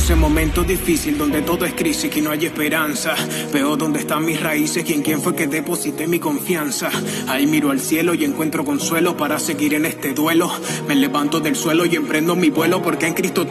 ese momento difícil donde todo es crisis y no hay esperanza. Veo dónde están mis raíces y en quién fue que deposité mi confianza. Ahí miro al cielo y encuentro consuelo para seguir en este duelo. Me levanto del suelo y emprendo mi vuelo porque en Cristo todo